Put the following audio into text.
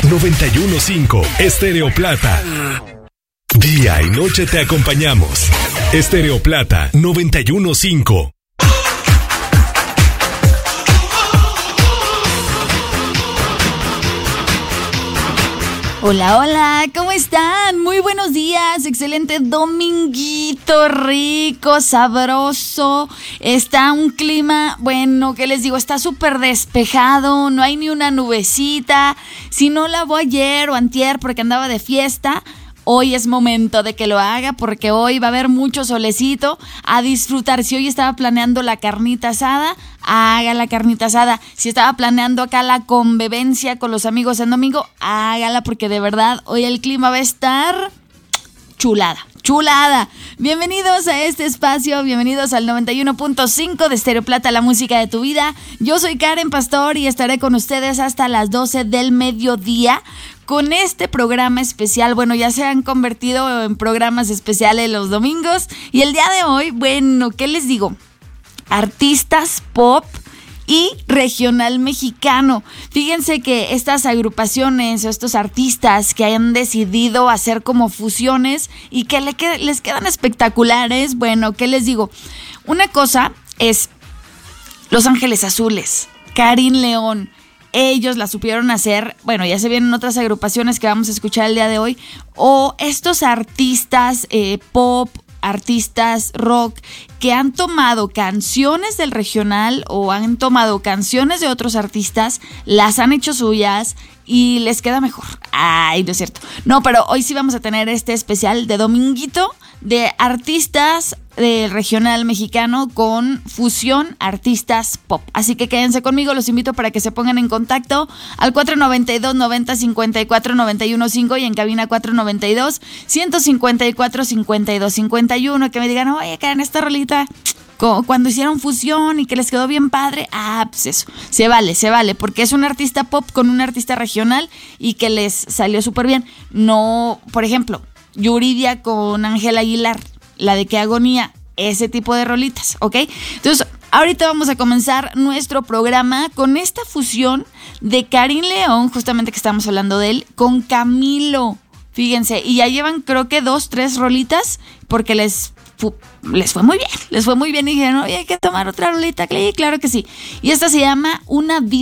91.5 Estéreo Plata. Día y noche te acompañamos. Estéreo Plata 91.5. Hola, hola, ¿cómo están? Muy buenos días, excelente dominguito, rico, sabroso. Está un clima, bueno, ¿qué les digo? Está súper despejado, no hay ni una nubecita. Si no lavó ayer o antier porque andaba de fiesta, hoy es momento de que lo haga porque hoy va a haber mucho solecito a disfrutar. Si hoy estaba planeando la carnita asada, haga la carnita asada. Si estaba planeando acá la convivencia con los amigos en domingo, hágala porque de verdad hoy el clima va a estar chulada. Chulada. Bienvenidos a este espacio, bienvenidos al 91.5 de Estéreo Plata, la música de tu vida. Yo soy Karen Pastor y estaré con ustedes hasta las 12 del mediodía con este programa especial. Bueno, ya se han convertido en programas especiales los domingos y el día de hoy, bueno, ¿qué les digo? Artistas pop y regional mexicano. Fíjense que estas agrupaciones o estos artistas que hayan decidido hacer como fusiones y que les quedan espectaculares, bueno, ¿qué les digo? Una cosa es Los Ángeles Azules, Karin León. Ellos la supieron hacer, bueno, ya se vienen otras agrupaciones que vamos a escuchar el día de hoy, o estos artistas pop, artistas rock que han tomado canciones del regional o han tomado canciones de otros artistas, las han hecho suyas y les queda mejor. Ay, no es cierto. No, pero hoy sí vamos a tener este especial de dominguito de artistas del regional mexicano con fusión artistas pop. Así que quédense conmigo, los invito para que se pongan en contacto al 492-90-54-91-5 y en cabina 492-154-52-51, que me digan, oye, Karen, esta rolita cuando hicieron fusión y que les quedó bien padre, pues eso, se vale, porque es un artista pop con un artista regional y que les salió súper bien. No, por ejemplo, Yuridia con Ángel Aguilar, la de Qué Agonía, ese tipo de rolitas, ¿ok? Entonces, ahorita vamos a comenzar nuestro programa con esta fusión de Karin León, justamente que estamos hablando de él, con Camilo. Fíjense, y ya llevan creo que 2-3 rolitas porque les fue muy bien y dijeron, oye, hay que tomar otra rolita, claro que sí. Y esta se llama Una Vida